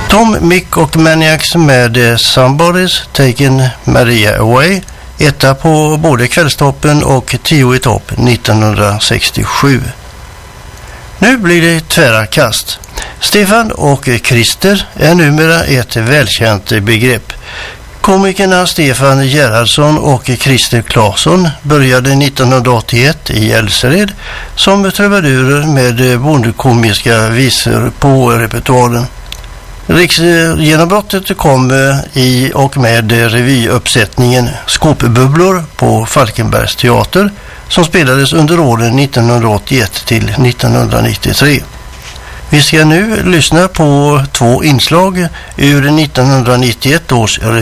Tom, Mick och Maniacs med Somebody's Taken Maria Away, etta på både Kvällstoppen och 10 i topp 1967. Nu blir det tvära kast. Stefan och Christer är numera ett välkänt begrepp. Komikerna Stefan Gerhardsson och Christer Claesson började 1981 i Älvsered som trubadurer med bondekomiska visor på repertoaren. Riksgenombrottet kom i och med revyuppsättningen Skopbubblor på Falkenbergs teater som spelades under åren 1981 till 1993. Vi ska nu lyssna på 2 inslag ur 1991 års